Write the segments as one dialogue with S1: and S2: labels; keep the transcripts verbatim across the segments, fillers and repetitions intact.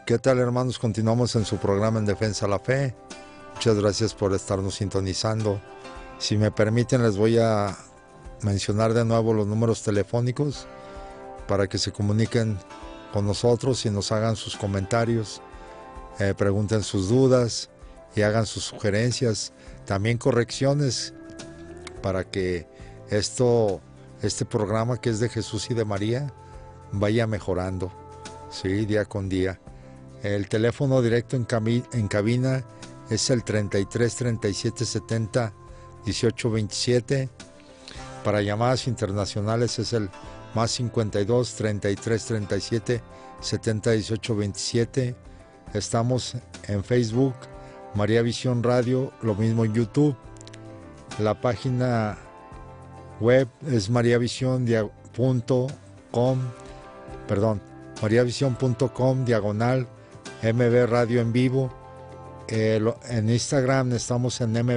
S1: ¿Qué tal, hermanos? Continuamos en su programa En Defensa de la Fe. Muchas gracias por estarnos sintonizando. Si me permiten, les voy a mencionar de nuevo los números telefónicos para que se comuniquen con nosotros y nos hagan sus comentarios, eh, pregunten sus dudas y hagan sus sugerencias, también correcciones, para que esto, este programa que es de Jesús y de María vaya mejorando, ¿sí? Día con día. El teléfono directo en, cami- en cabina es el treinta y tres, treinta y siete, setenta, dieciocho, veintisiete. Para llamadas internacionales es el más cincuenta y dos, treinta y tres, treinta y siete, setenta, dieciocho, veintisiete. Estamos en Facebook, María Visión Radio, lo mismo en YouTube. La página web es mariavision punto com, perdón, mariavision punto com, diagonal M B Radio en vivo. Eh, lo, en Instagram estamos en M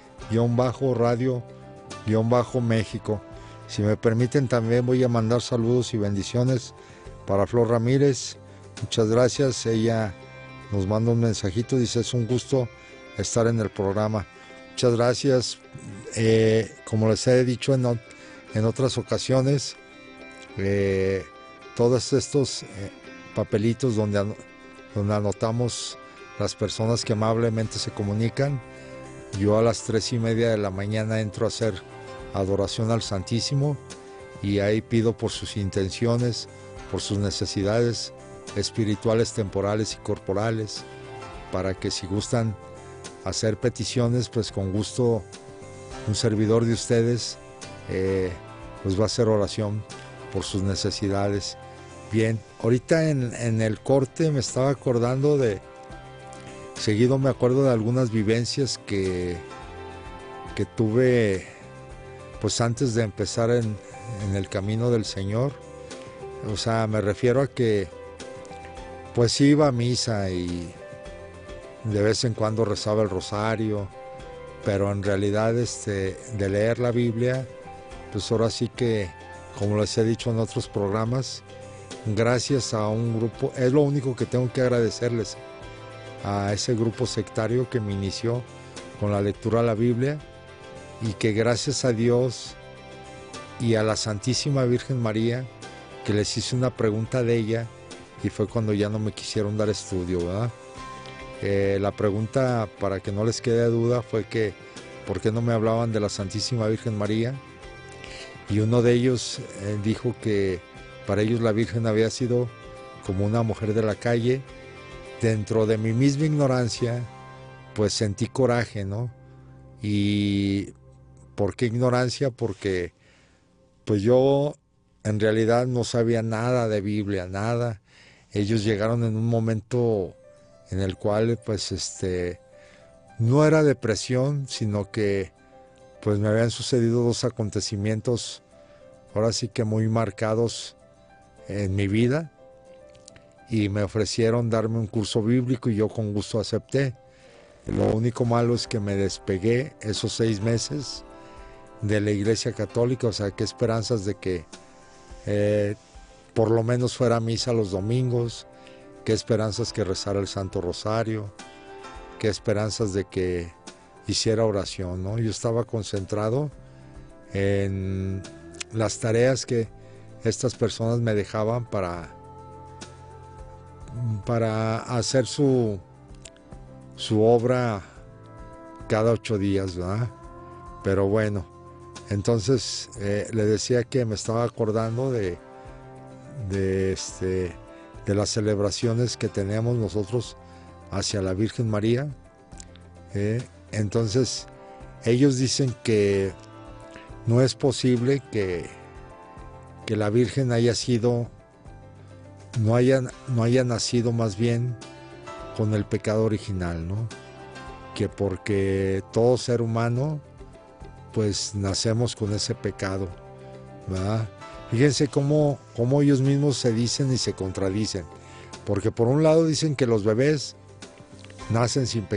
S1: B-Radio-México. Si me permiten, también voy a mandar saludos y bendiciones para Flor Ramírez. Muchas gracias. Ella nos manda un mensajito, dice: es un gusto estar en el programa. Muchas gracias. Eh, como les he dicho en, en otras ocasiones, eh, todos estos eh, papelitos donde, an donde anotamos las personas que amablemente se comunican, yo a las tres y media de la mañana entro a hacer adoración al Santísimo y ahí pido por sus intenciones, por sus necesidades espirituales, temporales y corporales, para que si gustan hacer peticiones, pues con gusto un servidor de ustedes eh, pues va a hacer oración por sus necesidades. Bien, ahorita en, en el corte me estaba acordando de, seguido me acuerdo de algunas vivencias que, que tuve pues antes de empezar en, en el camino del Señor. O sea, me refiero a que pues iba a misa y de vez en cuando rezaba el rosario, pero en realidad este, de leer la Biblia, pues ahora sí que, como les he dicho en otros programas, gracias a un grupo, es lo único que tengo que agradecerles, a ese grupo sectario que me inició con la lectura de la Biblia, y que gracias a Dios y a la Santísima Virgen María, que les hice una pregunta de ella, y fue cuando ya no me quisieron dar estudio, ¿verdad? Eh, la pregunta, para que no les quede duda, fue que ¿por qué no me hablaban de la Santísima Virgen María? Y uno de ellos eh, dijo que para ellos la Virgen había sido como una mujer de la calle. Dentro de mi misma ignorancia, pues sentí coraje, ¿no? Y ¿por qué ignorancia? Porque pues yo en realidad no sabía nada de Biblia, nada. Ellos llegaron en un momento en el cual pues este no era depresión, sino que pues me habían sucedido dos acontecimientos ahora sí que muy marcados en mi vida, y me ofrecieron darme un curso bíblico y yo con gusto acepté. Lo único malo es que me despegué esos seis meses de la Iglesia Católica. O sea, qué esperanzas de que eh, por lo menos fuera a misa los domingos, qué esperanzas que rezara el Santo Rosario, qué esperanzas de que hiciera oración, ¿no? Yo estaba concentrado en las tareas que estas personas me dejaban para, para hacer su, su obra cada ocho días, ¿verdad? Pero bueno, entonces eh, le decía que me estaba acordando de, de, este, de las celebraciones que tenemos nosotros hacia la Virgen María. Eh, entonces ellos dicen que no es posible que, que la Virgen haya sido, no haya, no haya nacido más bien con el pecado original, ¿no? Que porque todo ser humano pues nacemos con ese pecado, ¿verdad? Fíjense cómo, cómo ellos mismos se dicen y se contradicen, porque por un lado dicen que los bebés nacen sin pecado,